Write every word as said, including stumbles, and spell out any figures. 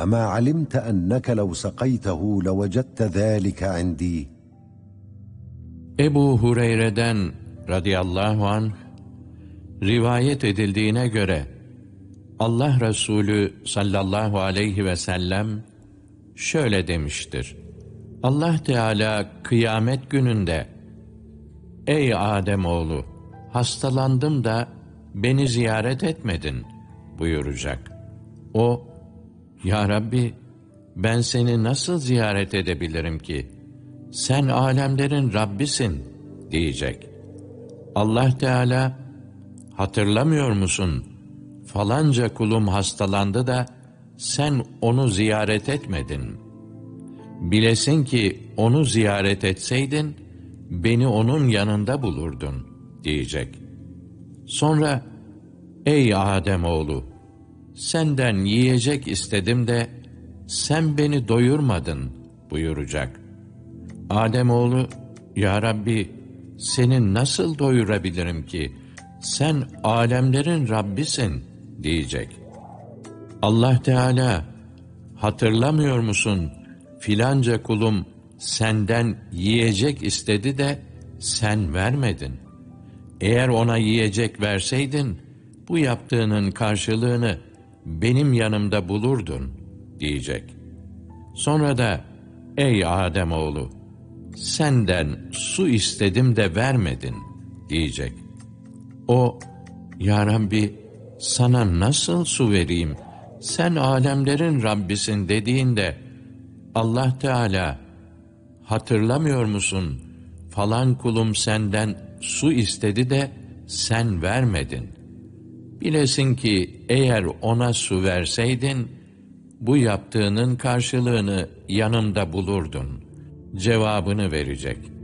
أما علمت أنك لو سقيته لوجدت ذلك عندي. Ebu Hureyre'den radıyallahu anh rivayet edildiğine göre Allah Resulü sallallahu aleyhi ve sellem şöyle demiştir: Allah Teala kıyamet gününde, ey Ademoğlu, hastalandım da beni ziyaret etmedin buyuracak. O, ya Rabbi, ben seni nasıl ziyaret edebilirim ki? Sen alemlerin Rabbisin diyecek. Allah Teala, hatırlamıyor musun? Falanca kulum hastalandı da sen onu ziyaret etmedin. Bilesin ki onu ziyaret etseydin, beni onun yanında bulurdun diyecek. Sonra, ey Ademoğlu, senden yiyecek istedim de sen beni doyurmadın buyuracak. Ademoğlu, ya Rabbi, seni nasıl doyurabilirim ki? Sen alemlerin Rabbisin diyecek. Allah Teala, hatırlamıyor musun? Filanca kulum senden yiyecek istedi de sen vermedin. Eğer ona yiyecek verseydin, bu yaptığının karşılığını benim yanımda bulurdun diyecek. Sonra da, ey Ademoğlu, senden su istedim de vermedin diyecek. O, ya Rabbi, sana nasıl su vereyim? Sen alemlerin Rabbisin dediğinde, Allah Teala, hatırlamıyor musun? Falan kulum senden su istedi de sen vermedin. Bilesin ki eğer ona su verseydin, bu yaptığının karşılığını yanımda bulurdun cevabını verecek.